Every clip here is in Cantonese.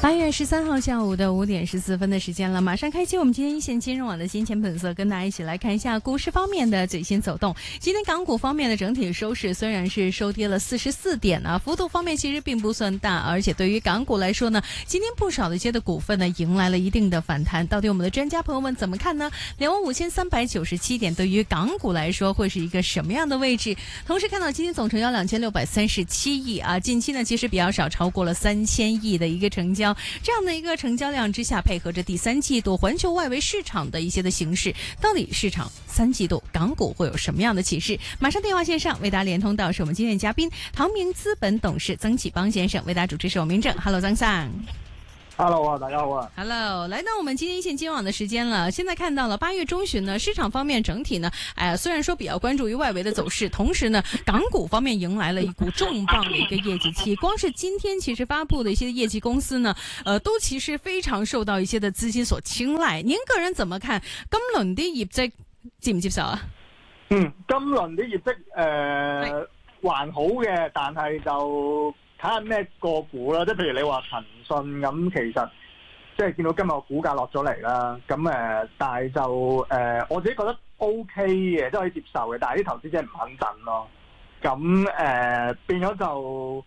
8月13号下午的5点14分的时间了，马上开启我们今天一线金融网的金钱本色，跟大家一起来看一下股市方面的最新走动。今天港股方面的整体收市虽然是收跌了44点啊，幅度方面其实并不算大，而且对于港股来说呢，今天不少的一些的股份呢迎来了一定的反弹。到底我们的专家朋友们怎么看呢？25397点对于港股来说会是一个什么样的位置？同时看到今天总成交2637亿啊，近期呢其实比较少，超过了3000亿的一个成交。这样的一个成交量之下，配合着第三季度环球外围市场的一些的形势，到底市场3季度港股会有什么样的启示？马上电话线上为大家连通到是我们今天的嘉宾唐明资本董事曾启邦先生，为大家主持是我明正。Hello， 曾上。 Hello 啊，大家好啊。 Hello， 来到我们今天一线金网的时间了。现在看到了8月中旬呢，市场方面整体呢，虽然说比较关注于外围的走势，同时呢，港股方面迎来了一股重磅的一个業績期。光是今天其實發布的一些業績公司呢，都其實非常受到一些的資金所青睞。您個人怎麼看今輪啲業績接唔接受啊？ 今輪啲業績還好嘅，但係就睇下咩個股啦，即係譬如你話騰訊咁，其實即係見到今日個股價落咗嚟啦，咁但係就我自己覺得 OK 嘅，即係可以接受嘅，但係啲投資者唔肯等咯，咁變咗就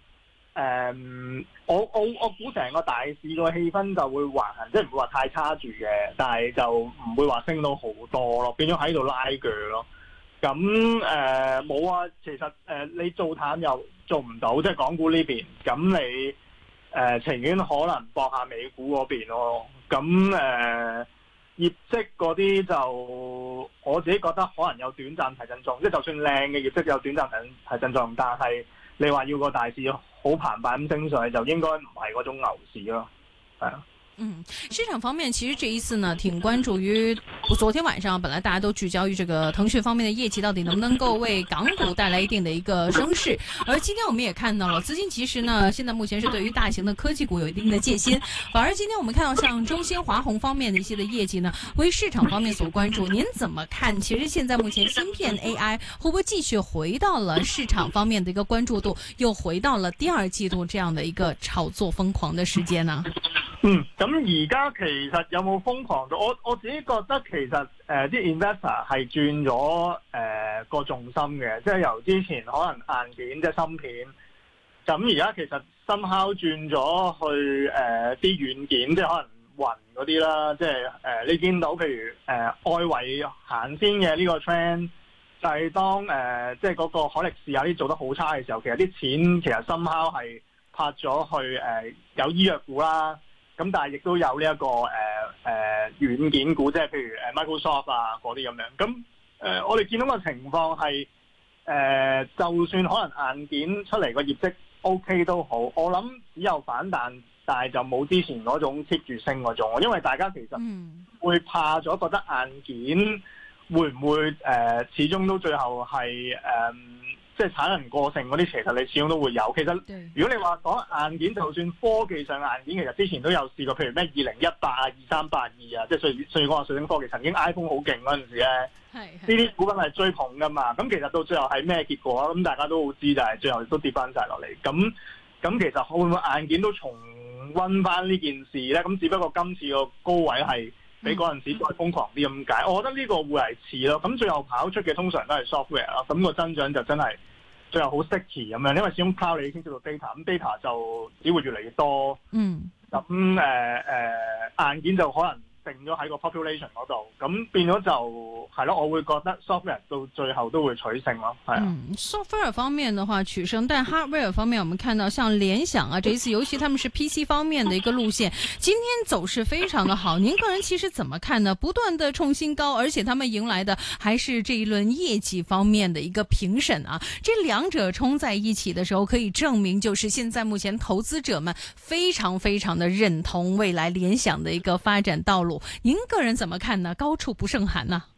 我估成個大市個氣氛就會橫行，即係唔會話太差住嘅，但係就唔會話升到好多咯，變咗喺度拉鋸咯。咁冇啊，其實你做淡又做唔到，即係港股呢邊，咁你情願可能搏下美股嗰邊咯。咁業績嗰啲就我自己覺得可能有短暫提振作用，即係就算靚嘅業績有短暫提振作用，但係你話要個大市好澎湃咁升上去，就應該唔係嗰種牛市咯，係啊。 市場方面其實這一次呢挺關注於昨天晚上本來大家都聚焦於這個騰訊方面的業績到底能不能夠為港股帶來一定的一個升勢，而今天我們也看到了資金其實呢現在目前是對於大型的科技股有一定的戒心，反而今天我們看到像中芯華虹方面的一些的業績呢為市場方面所關注，您怎麼看？其實現在目前芯片 AI 會不會繼續回到了市場方面的一個關注度，又回到了第二季度這樣的一個炒作瘋狂的時間呢？ 咁而家其實有冇瘋狂到？我自己覺得其實啲 investor 係轉咗個重心嘅，即係由之前可能硬件即係芯片，咁而家其實somehow轉咗去啲軟件，即係可能雲嗰啲啦，即係你見到譬如外圍行先嘅呢個 trend，就係當即係嗰個海力士啊啲做得好差嘅時候，其實啲錢其實somehow係拍咗去有醫藥股啦。咁但係亦都有呢一個軟件股，即係譬如Microsoft 啊嗰啲咁樣。咁我哋見到個情況係就算可能硬件出嚟個業績 OK 都好，我諗只有反彈，但係就冇之前嗰種 keep 住升嗰種。因為大家其實會怕咗，覺得硬件會唔會始終都最後係即係產能過剩嗰啲，其實你始終都會有。其實如果你話講硬件，就算科技上硬件，其實之前都有試過，譬如咩2018啊、2382啊，即係瑞講話瑞聲科技曾經 iPhone 好勁嗰陣時咧，呢啲股份係追捧噶嘛。咁其實到最後係咩結果啊？咁大家都好知，就係最後都跌翻晒落嚟。咁其實會唔會硬件都重溫翻呢件事咧？咁只不過今次個高位係比嗰陣時再瘋狂啲咁解，我覺得呢個會係似咯。咁最後跑出嘅通常都係 software 啦，咁個增長就真係最後好 sticky 咁樣，因為始終 cloud 你已經知道 data， 咁 data 就只會越嚟越多。咁硬件就可能定咗喺個 population 嗰度，咁變咗就係咯，我會覺得 software 到最後都會取勝咯，係啊。 software 方面的話取勝，但 hardware 方面，我們看到像聯想啊，這一次尤其他們是 PC 方面的一個路線，今天走勢非常的好。您個人其實怎麼看呢？不斷的創新高，而且他們迎來的還是這一輪業績方面的一個評審啊。這兩者衝在一起的時候，可以證明就是現在目前投資者們非常非常的認同未來聯想的一個發展道路。您個人怎麼看呢？高處不勝寒呢？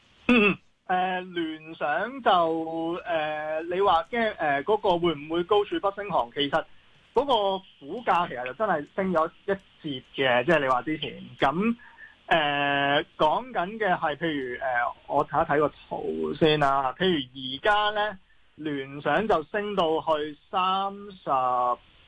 聯想就你話驚嗰個會唔會高處不勝寒？其實嗰個股價其實就真係升咗一截嘅，即係你話之前咁講緊嘅係譬如我睇一睇個圖先啦。譬如而家咧聯想就升到去30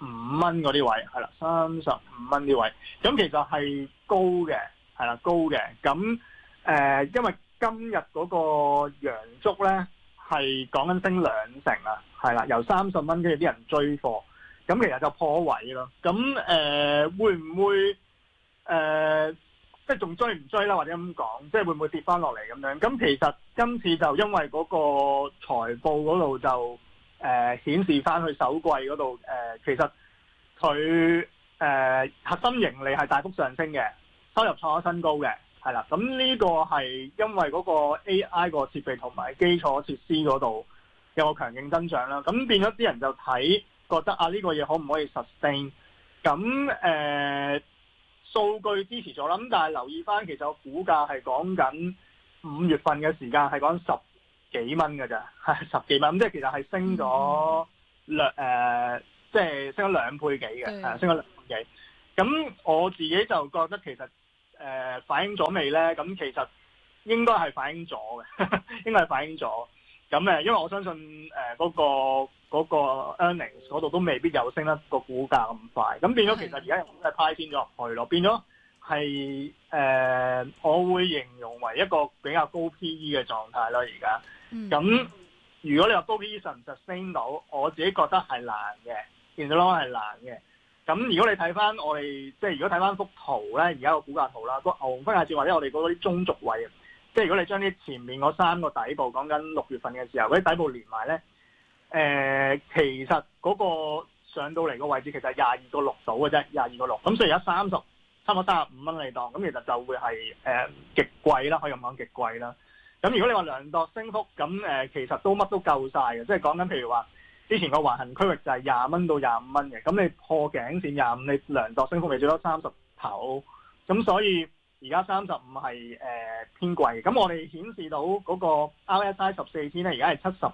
蚊嗰啲位，係啦，35蚊啲位，咁其實係高嘅，係啦，高嘅。咁因為今日嗰個陽燭咧係講緊升2成啊，係啦，由30蚊跟住啲人追貨，咁其實就破位咯。咁會唔會即係仲追唔追啦？或者咁講，即係會唔會跌翻落嚟咁樣？咁其實今次就因為嗰個財報嗰度就顯示翻去首季嗰度其實佢核心盈利係大幅上升嘅，收入創咗新高嘅。係啦，咁呢個係因為嗰個 AI 個設備同埋基礎設施嗰度有個強勁增長啦，咁變咗啲人就睇覺得呢個嘢可唔可以 sustain？ 咁數據支持咗啦，咁但係留意翻其實個股價係講緊5月份嘅時間係講10幾蚊㗎咋，係10幾蚊，咁即係其實係升咗即係升咗2倍幾嘅，升咗2倍幾。咁我自己就覺得其實反映咗未咧？咁其實應該係反映咗嘅，應該係反映咗。咁因為我相信嗰個 earnings 嗰度都未必有升得個股價咁快。咁變咗其實而家又係派先咗入去咯，變咗係我會形容為一個比較高 PE 嘅狀態啦。而家咁如果你話高 PE 實唔實升到，我自己覺得係難嘅，見到咯係難嘅。咁如果你睇翻我哋，即係如果睇翻幅圖咧，而家個股價圖啦，個牛熊分界線或者我哋嗰啲中軸位，即係如果你將啲前面嗰3個底部講緊6月份嘅時候，嗰啲底部連埋咧，其實嗰個上到嚟個位置其實係22.6到嘅啫，22.6。咁所以而家差唔多35蚊嚟當，咁其實就會係極貴啦，可以咁講極貴啦。咁如果你話量度升幅，咁其實都乜都夠晒嘅，即係講緊譬如話。之前個橫行區域就係20蚊到25蚊嘅，咁你破頸線25，你量度升幅咪最多30頭，咁所以而家35係偏貴。咁我哋顯示到嗰個 RSI 14天咧，而家係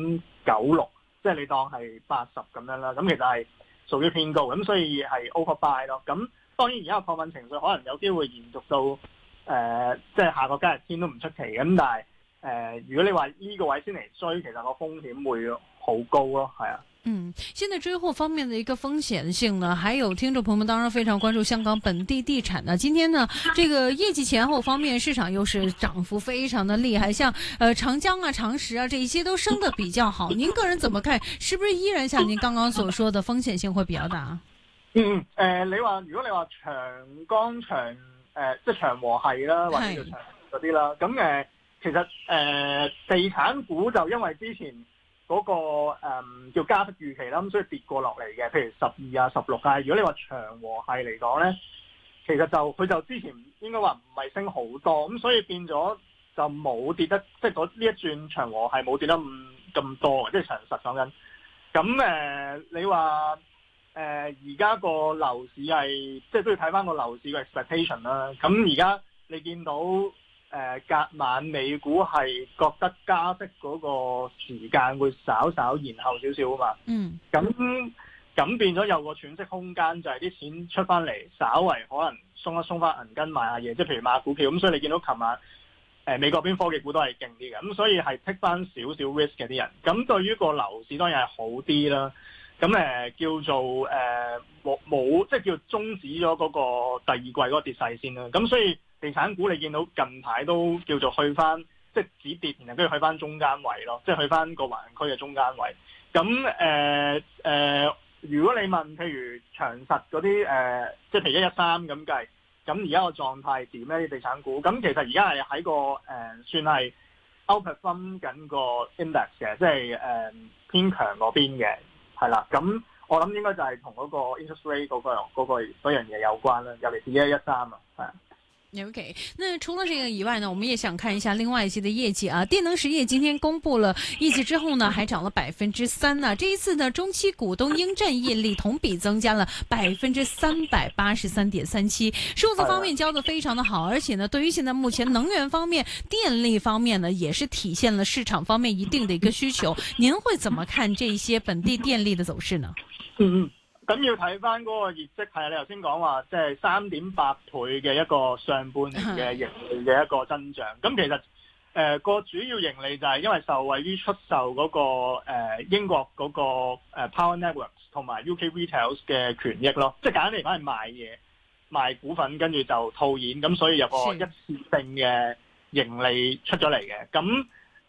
78.96，即係你當係80咁樣啦。咁其實係屬於偏高，咁所以係 overbuy 咯。咁當然而家個亢奮情緒可能有機會延續到即係下個交易天都唔出奇嘅。咁但係如果你話呢個位先嚟追，其實個風險會好高咯，係啊。 現在追貨方面的一個風險性呢，還有聽眾朋友們當然非常關注香港本地地產呢。今天呢，這個業績前後方面，市場又是漲幅非常的厲害，像長江啊、長實啊這一些都升得比較好。您個人怎麼看？是不是依然像您剛剛所說的風險性會比較大？ 你話如果你話長江即係長和系啦，或者叫長嗰啲啦，咁其實地產股就因為之前嗰個叫加息預期啦，咁所以跌過落嚟嘅，譬如12啊、16啊。如果你話長和系嚟講咧，其實就佢就之前應該話唔係升好多，咁所以變咗就冇跌得，即係呢一轉長和系冇跌得咁多，即係長實講緊。咁你話而家個樓市係即係都要睇翻個樓市嘅 expectation 啦。咁而家你見到隔晚美股係覺得加息嗰個時間會稍稍延後少少啊嘛。咁變咗有個喘息空間，就係啲錢出翻嚟，稍為可能鬆一鬆翻銀根買下嘢，即係譬如買股票。咁所以你見到琴晚美國邊科技股都係勁啲嘅，咁所以係 take 翻少少 risk 嘅啲人。咁對於個樓市當然係好啲啦。咁叫做冇即係叫終止咗嗰個第二季嗰個跌勢先啦。咁所以地產股你見到近排都叫做去翻，即係止跌，然後跟住去翻中間位咯，即係去翻個橫行區嘅中間位。咁如果你問譬如長實嗰啲即係譬如113咁計，咁而家個狀態點咧？啲地產股咁其實而家係喺個算係 outperform 緊個 index 嘅，即係偏強嗰邊嘅。係啦，咁我諗應該就係同嗰個 interest rate 嗰樣嘢有關啦，尤其是113啊，係啊。 OK，那除了這個以外呢，我們也想看一下另外一些的業績啊。電能實業今天公布了業績之後呢，還漲了3%呢。這一次呢，中期股東應佔溢利同比增加了383.37%，數字方面交得非常的好，而且呢，對於現在目前能源方面、電力方面呢，也是體現了市場方面一定的一個需求。您會怎麼看這些本地電力的走勢呢？ 咁要睇翻嗰個業績，係啊，你頭先講話即係3.8倍嘅一個上半年嘅盈利嘅一個增長。咁其實個主要盈利就係因為受惠於出售嗰個英國嗰個Power Networks 同埋 UK Retail 嘅權益咯，即係簡單嚟講係賣嘢、賣股份，跟住就套現，咁所以有個一次性嘅盈利出咗嚟嘅。咁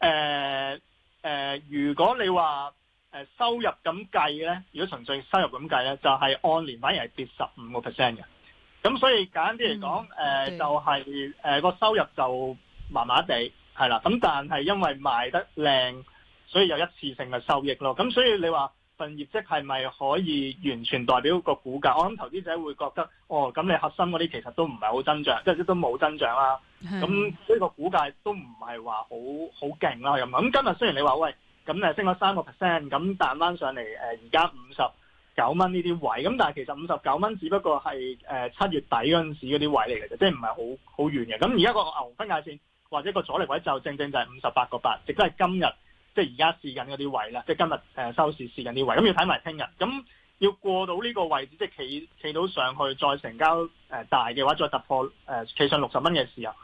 如果你話收入咁計咧，如果純粹收入咁計咧，就係按年反而係跌15% 嘅。咁所以簡單啲嚟講，就係個收入就麻麻地係啦。咁但係因為賣得靚，所以有一次性嘅收益咯。咁所以你話份業績係咪可以完全代表個股價？我諗投資者會覺得，咁你核心嗰啲其實都唔係好增長，即係都冇增長啦。咁呢個股價都唔係話好勁啦。咁今日雖然你話喂，咁升咗3%，咁彈翻上嚟而家59蚊呢啲位，咁但係其實59蚊只不過係7月底嗰陣時嗰啲位嚟嘅啫，即係唔係好遠嘅。咁而家個牛熊分界線或者個阻力位就正正就係58.8，亦都係今日即係而家試緊嗰啲位啦，即係今日收市試緊啲位。咁要睇埋聽日，咁要過到呢個位置，即係企到上去再成交大嘅話，再突破企上60蚊嘅時候。